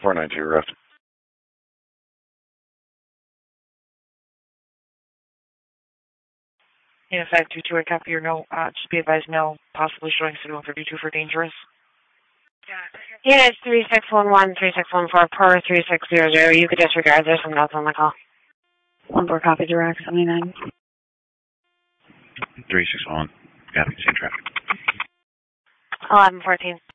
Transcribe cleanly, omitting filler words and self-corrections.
492 Rift. In effect, 22, I copy your note. Just be advised, no, possibly showing signal 32 for dangerous. Units 3611, 3614, per 3600. You could disregard. There's some notes on the call. 14 copy direct, 79. 361, copy, same traffic. 1114.